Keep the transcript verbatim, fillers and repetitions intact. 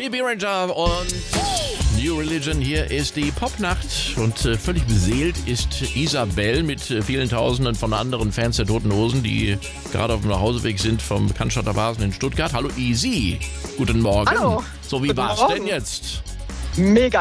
Phoebe Beringer und New Religion. Hier ist die Popnacht und äh, völlig beseelt ist Isabel mit äh, vielen Tausenden von anderen Fans der Toten Hosen, die gerade auf dem Nachhauseweg sind vom Cannstatter Basen in Stuttgart. Hallo Isi, guten Morgen. Hallo. So, wie Guten war's Morgen. denn jetzt? Mega